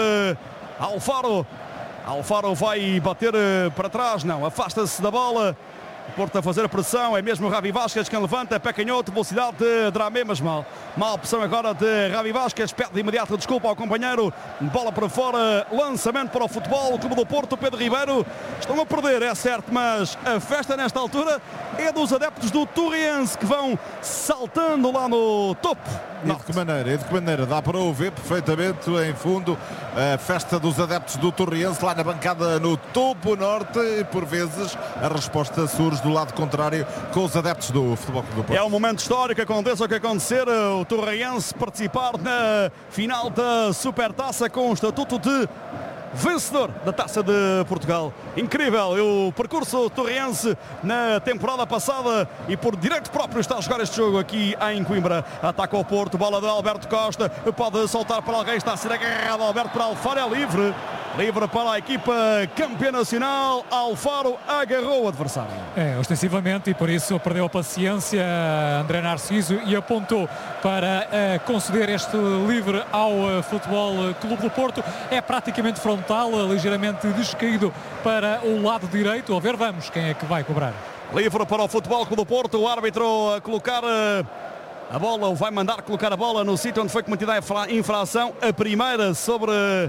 Alfaro. Alfaro vai bater para trás, não, afasta-se da bola. O Porto a fazer a pressão, é mesmo Ravi Vasquez quem levanta, pé canhoto, velocidade de Dramé, mas mal. Má opção agora de Ravi Vasquez, pede de imediato desculpa ao companheiro, bola para fora, lançamento para o Futebol Clube do Porto, Pedro Ribeiro. Estão a perder, é certo, mas a festa nesta altura é dos adeptos do Torriense que vão saltando lá no topo. E de que maneira? Dá para ouvir perfeitamente em fundo a festa dos adeptos do Torriense lá na bancada no topo norte e por vezes a resposta surge do lado contrário com os adeptos do Futebol Clube do Porto. É um momento histórico, aconteça o que acontecer, o Torriense participar na final da Supertaça com o estatuto de vencedor da Taça de Portugal. Incrível o percurso torriense na temporada passada e por direito próprio está a jogar este jogo aqui em Coimbra. Ataca o Porto, bola de Alberto Costa, pode soltar para alguém, está a ser agarrado Alberto para Alfaro, é livre para a equipa campeã nacional. Alfaro agarrou o adversário. Ostensivamente, e por isso perdeu a paciência André Narciso e apontou para conceder este livre ao Futebol Clube do Porto. É praticamente frontal, ligeiramente descaído para o lado direito. A ver, vamos, quem é que vai cobrar? Livre para o Futebol Clube do Porto, o árbitro a colocar a bola, ou vai mandar colocar a bola no sítio onde foi cometida a infração, a primeira sobre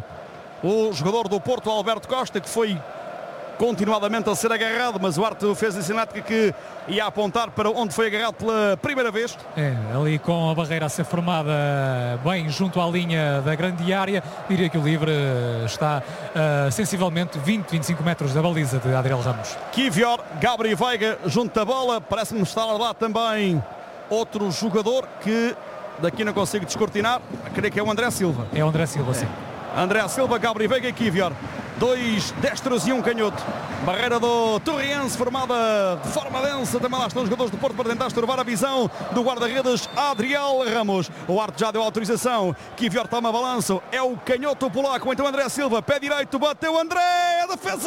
o jogador do Porto, Alberto Costa, que foi continuadamente a ser agarrado, mas o árbitro fez a cinética que ia apontar para onde foi agarrado pela primeira vez. Ali com a barreira a ser formada bem junto à linha da grande área, diria que o livre está sensivelmente 20-25 metros da baliza de Adriel Ramos. Kivior, Gabriel Veiga junto à bola, parece-me estar lá também outro jogador que daqui não consigo descortinar, creio que é o André Silva. É o André Silva, sim. André Silva, Gabriel Veiga e Kivior. 2 destros e 1 canhoto. Barreira do Torriense formada de forma densa. Também lá estão os jogadores do Porto para tentar estorvar a visão do guarda-redes Adriel Ramos. O árbitro já deu autorização. Kivior toma balanço. É o canhoto polaco. Então André Silva, pé direito, bateu André. A defesa!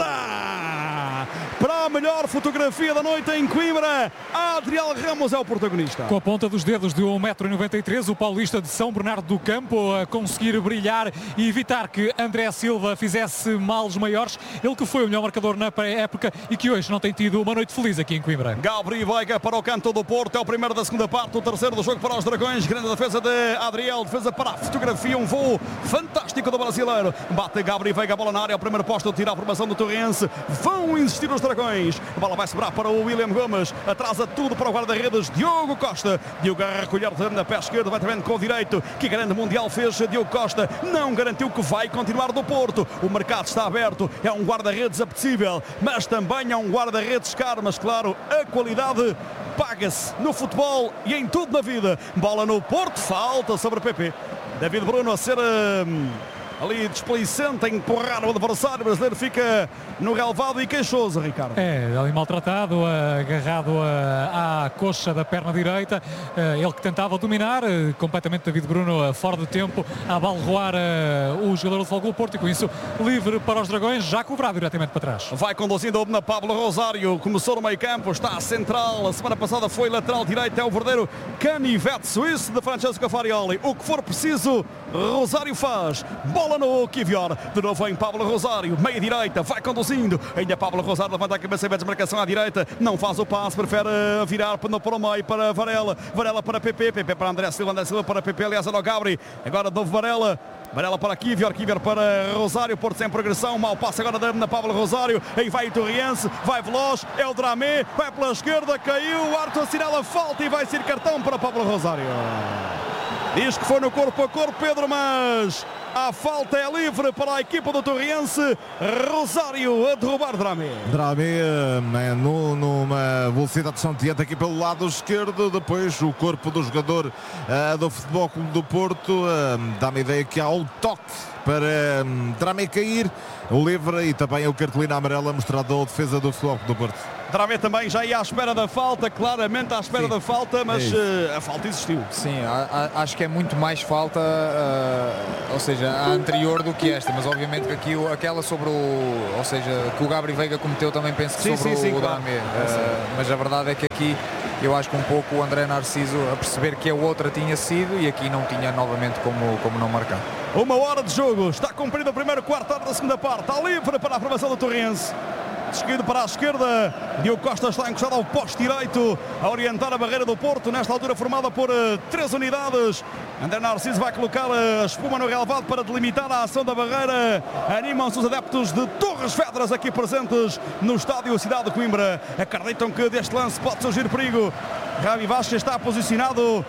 Para a melhor fotografia da noite em Coimbra, Adriel Ramos é o protagonista. Com a ponta dos dedos de 1,93 m, o paulista de São Bernardo do Campo a conseguir brilhar e evitar que André Silva fizesse males maiores. Ele que foi o melhor marcador na época e que hoje não tem tido uma noite feliz aqui em Coimbra. Gabriel Veiga para o canto do Porto, é o primeiro da segunda parte, o terceiro do jogo para os Dragões. Grande defesa de Adriel, defesa para a fotografia, um voo fantástico do brasileiro. Bate Gabriel Veiga, a bola na área, o primeiro posto, tira a formação do Torriense. Vão insistir os Dragões. A bola vai sobrar para o William Gomes, atrasa tudo para o guarda-redes Diogo Costa. Diogo a recolher na pé esquerdo, vai também com o direito. Que grande mundial fez Diogo Costa, não garantiu que vai continuar do Porto. O mercado está aberto, é um guarda-redes apetecível, mas também é um guarda-redes caro, mas claro, a qualidade paga-se no futebol e em tudo na vida. Bola no Porto, falta sobre PP. David Bruno a ser ali desplicente, a empurrar o adversário. O brasileiro fica no relevado e queixoso, Ricardo. Ali maltratado, agarrado à coxa da perna direita. Ele que tentava dominar, completamente David Bruno fora de tempo, a balroar o jogador do Futebol Clube Porto e com isso livre para os Dragões, já cobrado diretamente para trás. Vai conduzindo na Pablo Rosário, começou no meio campo, está à central, a semana passada foi lateral direito, é o verdadeiro canivete suíço de Francesco Farioli. O que for preciso, Rosário faz. Bola no Kivior, de novo em Pablo Rosário, meia direita, vai conduzindo, ainda Pablo Rosário levanta a cabeça e vê desmarcação à direita, não faz o passe, prefere virar para o meio para Varela, Varela para PP, PP para André Silva para PP, aliás era o Gabri, agora de novo Varela para Kivior, Kivior para Rosário, Porto sem progressão, mau passe agora na Pablo Rosário, aí vai o Torriense, vai veloz, é o Dramé, vai pela esquerda, caiu, o árbitro assinala a falta e vai ser cartão para Pablo Rosário. Diz que foi no corpo a corpo, Pedro, mas a falta é livre para a equipa do Torriense. Rosário a derrubar Dramé. Dramé numa velocidade estonteante aqui pelo lado esquerdo. Depois o corpo do jogador do Futebol Clube do Porto dá-me a ideia que há um toque para Dramé cair. O livre e também o cartolina amarela mostrado à defesa do Futebol Clube do Porto. Dramé também já ia à espera da falta, claramente à espera da falta, mas a falta existiu. Sim, acho que é muito mais falta, ou seja, a anterior do que esta, mas obviamente que aquela sobre ou seja, que o Gabri Veiga cometeu também penso que sobre o Dramé, mas a verdade é que aqui eu acho que um pouco o André Narciso a perceber que a outra tinha sido e aqui não tinha novamente como não marcar. 1 hora de jogo, está cumprido o primeiro quarto hora da segunda parte, está livre para a aprovação do Torriense. Seguido para a esquerda, Diogo Costa está encostado ao poste direito a orientar a barreira do Porto, nesta altura formada por 3 unidades. André Narciso vai colocar a espuma no relevado para delimitar a ação da barreira. Animam-se os adeptos de Torres Vedras aqui presentes no estádio Cidade de Coimbra. Acreditam que deste lance pode surgir perigo. Javi Vasquez está posicionado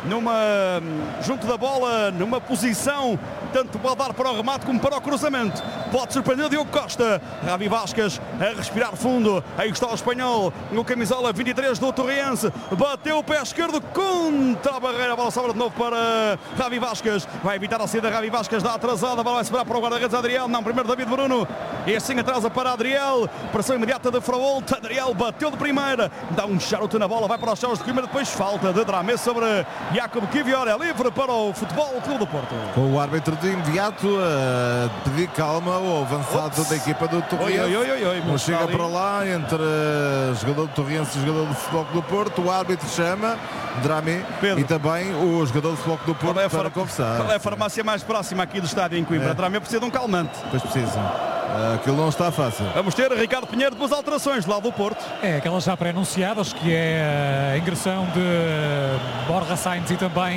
junto da bola, numa posição tanto pode dar para o remate como para o cruzamento. Pode surpreender o Diogo Costa. Javi Vasquez a respirar fundo. Aí está o espanhol no camisola 23 do Torriense. Bateu o pé esquerdo contra a barreira. A bola sobra de novo para Javi Vasquez. Vai evitar a saída. Javi Vasquez dá atrasada. A bola vai sobrar para o guarda-redes Adriel. Não, primeiro David Bruno. E assim atrasa para Adriel. Pressão imediata de Fraolt. Adriel bateu de primeira. Dá um charuto na bola. Vai para os céus de Coimbra. Depois falta de Dramé sobre Jacob Kivior. É livre para o Futebol Clube do Porto. Com o árbitro de imediato a pedir calma ao avançado da equipa do Torriense. Não chega para lá entre jogador do Torriense e jogador do Futebol Clube do Porto. O árbitro chama Dramé e também o jogador do Futebol Clube do Porto para conversar. Qual é a farmácia mais próxima aqui do estádio em Coimbra? Dramé precisa de um calmante. Pois precisa. Aquilo não está fácil. Vamos ter Ricardo Pinheiro, 2 alterações do lado do Porto. Aquelas já pré-anunciadas, que é a ingressão de Borja Sainz e também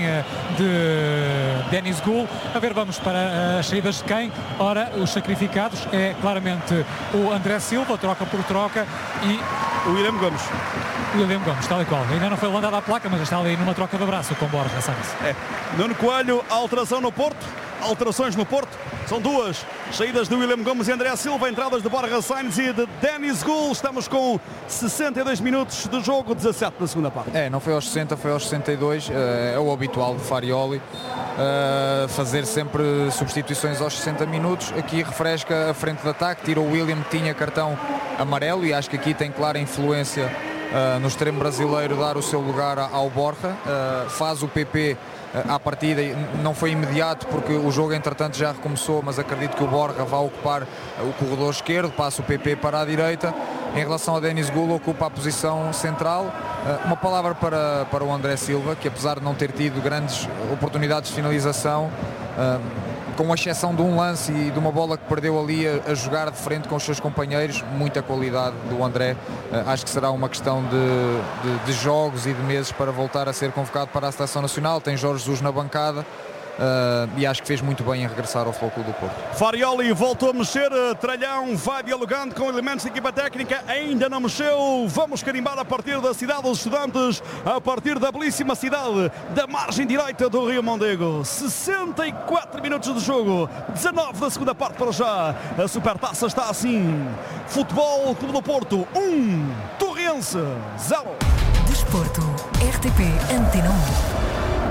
de Denis Gul. A ver, vamos para as saídas de quem? Ora, os sacrificados é claramente o André Silva, troca por troca, e o William Gomes. William Gomes, tal e qual. Ainda não foi levantada a placa, mas está ali numa troca de abraço com Borja Sainz. Nuno Coelho, alteração no Porto. Alterações no Porto, são 2 saídas de William Gomes e André Silva, entradas de Borja Sainz e de Denis Gul. Estamos com 62 minutos de jogo, 17 na segunda parte. Não foi aos 60, foi aos 62, é o habitual de Farioli, fazer sempre substituições aos 60 minutos. Aqui refresca a frente de ataque, tira o William, que tinha cartão amarelo, e acho que aqui tem clara influência no extremo brasileiro dar o seu lugar ao Borja, faz o PP à partida, não foi imediato porque o jogo entretanto já recomeçou, mas acredito que o Borja vai ocupar o corredor esquerdo, passa o PP para a direita. Em relação a Denis Gul, ocupa a posição central. Uma palavra para o André Silva, que apesar de não ter tido grandes oportunidades de finalização, com exceção de um lance e de uma bola que perdeu ali a jogar de frente com os seus companheiros, muita qualidade do André. Acho que será uma questão de jogos e de meses para voltar a ser convocado para a Seleção Nacional. Tem Jorge Jesus na bancada. E acho que fez muito bem em regressar ao Futebol Clube do Porto. Farioli voltou a mexer, Tralhão vai dialogando com elementos da equipa técnica, ainda não mexeu. Vamos carimbar a partir da cidade dos estudantes, a partir da belíssima cidade da margem direita do Rio Mondego. 64 minutos de jogo, 19 da segunda parte para já. A Supertaça está assim: Futebol Clube do Porto 1, Torriense 0. Desporto, RTP Antena 1.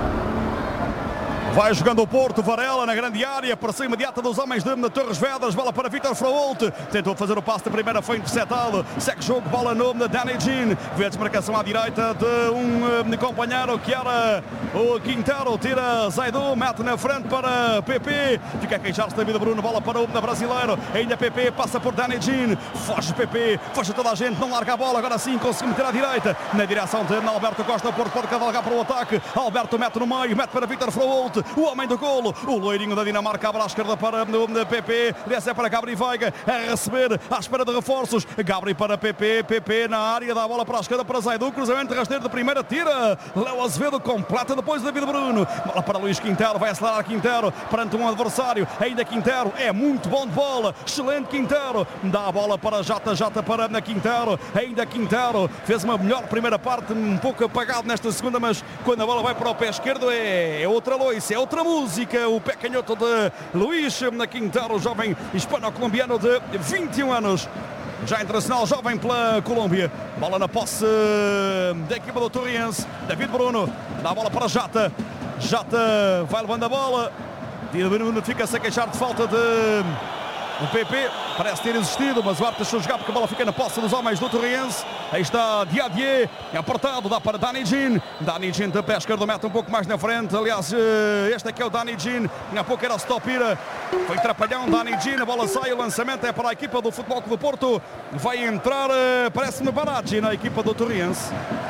Vai jogando o Porto, Varela na grande área, pressão imediata dos homens de Torres Vedras, bola para Vítor Frault, tentou fazer o passe de primeira, foi interceptado, segue jogo, bola no Danny Jean, vê a desmarcação à direita de um companheiro que era o Quintero, tira Zaidu, mete na frente para PP, fica a queixar-se da vida Bruno, bola para o brasileiro, ainda PP, passa por Danny Jean, foge PP, foge toda a gente, não larga a bola, agora sim conseguiu meter à direita, na direção de Alberto Costa, o Porto pode cavalgar para o ataque, Alberto mete no meio, mete para Vítor Frault, o homem do golo, o loirinho da Dinamarca abre à esquerda para o PP, desce para Gabri Veiga, a receber à espera de reforços, Gabri para PP, PP na área, dá a bola para a esquerda para Zaidu, cruzamento rasteiro de primeira, tira Léo Azevedo, completa depois David Bruno, bola para Luís Quintero, vai acelerar Quintero perante um adversário, ainda Quintero é muito bom de bola, excelente Quintero, dá a bola para Jata para Quintero, ainda Quintero fez uma melhor primeira parte, um pouco apagado nesta segunda, mas quando a bola vai para o pé esquerdo é outra loiça, é outra música, o pé canhoto de Luís Quintero, jovem hispano-colombiano de 21 anos, já internacional jovem pela Colômbia, bola na posse da equipa do Torriense, David Bruno, dá a bola para Jata vai levando a bola, David Bruno fica-se a queixar de falta de o PP, parece ter existido, mas o árbitro deixou jogar porque a bola fica na posse dos homens do Torriense. Aí está Diadier, é apertado, dá para Danny Jean de pé esquerdo, mete um pouco mais na frente, aliás, este aqui é o Danny Jean, há pouco era o Stopira, foi trapalhão, Danny Jean, a bola sai, o lançamento é para a equipa do Futebol Clube do Porto, vai entrar, parece-me Baraggi na equipa do Torriense.